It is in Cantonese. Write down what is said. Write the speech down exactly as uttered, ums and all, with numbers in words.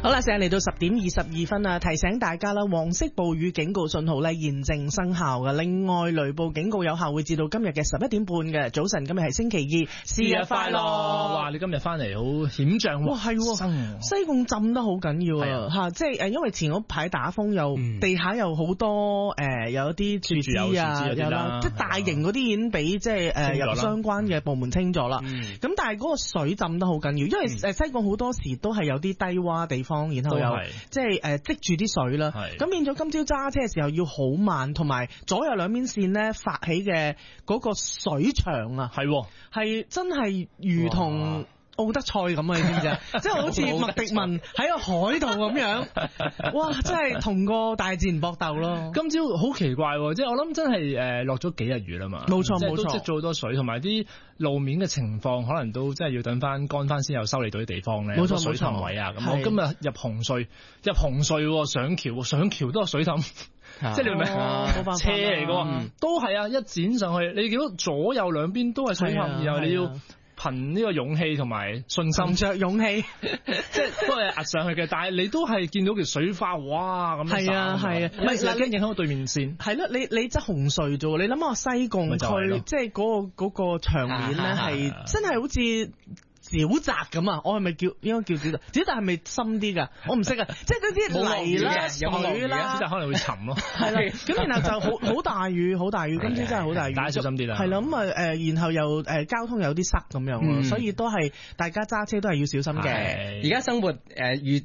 好啦，成日嚟到十點二十二分啊，提醒大家啦，黃色暴雨警告信號咧現正生效嘅。另外，雷暴警告有效會至到今日嘅十一點半嘅早晨。今日係星期二，是日快樂！ 哇，你今日翻嚟好險象喎！ 哇，係喎，西貢浸得好緊要啊！嚇，即係誒，因為前嗰排打風又、嗯、地下有好多誒、呃，有一啲樹枝啊，有啦，即係大型嗰啲已經俾即係誒入相關嘅部門清咗啦。咁、嗯、但係嗰個水浸得好緊要，因為誒西貢好多時都係有啲低洼地方，然後又即係誒積住啲水啦。咁變咗今朝揸車嘅時候要好慢，同埋左右兩邊線咧發起嘅嗰個水牆啊，係係真係如同奧德賽咁啊！你知唔知啊？即係好似麥迪文喺個海度咁樣，哇！真係同個大自然搏鬥咯。 今朝好奇怪，即係我諗真係誒落咗幾日雨啦嘛， 冇錯冇錯， 積咗好多水，同埋啲路面嘅情況可能都真係要等翻乾翻先有修理到啲地方咧，冇錯水氹位啊咁。我今日入紅隧，入紅隧上橋，上橋都有水氹。即係你明唔明？車嚟嘅、嗯，都係啊！一剪上去，你見到左右兩邊都係水氹，然後你要憑呢個勇氣同埋信心，着勇氣，即係都係壓上去嘅。但係你都係見到條水花，哇咁樣散。係啊係啊，唔係嗱，驚影響到對面線。係咯，你你即係紅隧啫喎，你諗下西貢區，即係嗰個嗰個場面咧，係真係好似沼澤咁啊！我係咪叫應該叫沼澤？沼澤係咪深啲㗎？我唔識啊！即係嗰啲泥啦、水啦，沼澤可能會沉咯。係啦，咁然後就好好大雨，好大雨，今朝真係好大雨。大家小心啲啦。係啦，咁啊誒，然後又誒交通有啲塞咁樣，所以都係大家揸車都係要小心嘅。 而家生活誒遇